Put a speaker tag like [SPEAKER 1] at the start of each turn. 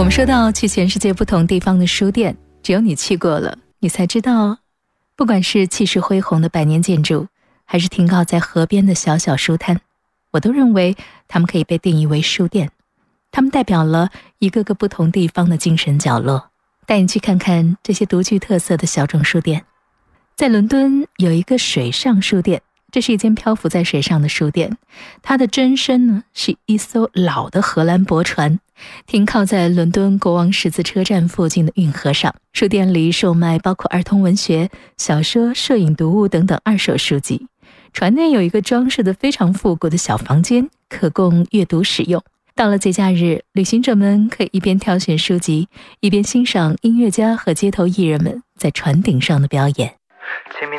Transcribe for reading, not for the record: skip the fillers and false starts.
[SPEAKER 1] 我们说到去全世界不同地方的书店，只有你去过了，你才知道，不管是气势恢宏的百年建筑，还是停靠在河边的小小书摊，我都认为它们可以被定义为书店。它们代表了一个个不同地方的精神角落，带你去看看这些独具特色的小众书店。在伦敦有一个水上书店，这是一间漂浮在水上的书店，它的真身呢是一艘老的荷兰驳船，停靠在伦敦国王十字车站附近的运河上。书店里售卖包括儿童文学、小说、摄影读物等等二手书籍。船内有一个装饰得非常复古的小房间，可供阅读使用。到了节假日，旅行者们可以一边挑选书籍，一边欣赏音乐家和街头艺人们在船顶上的表演。